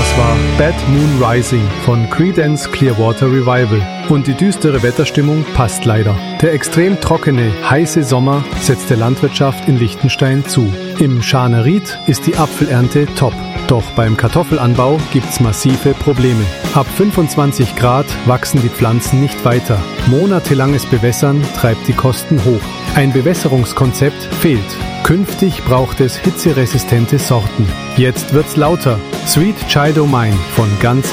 war Bad Moon Rising von Creedence Clearwater Revival. Und die düstere Wetterstimmung passt leider. Der extrem trockene, heiße Sommer setzt der Landwirtschaft in Liechtenstein zu. Im Scharner-Ried ist die Apfelernte top. Doch beim Kartoffelanbau gibt's massive Probleme. Ab 25 Grad wachsen die Pflanzen nicht weiter. Monatelanges Bewässern treibt die Kosten hoch. Ein Bewässerungskonzept fehlt. Künftig braucht es hitzeresistente Sorten. Jetzt wird's lauter. Sweet Child O' Mine von Guns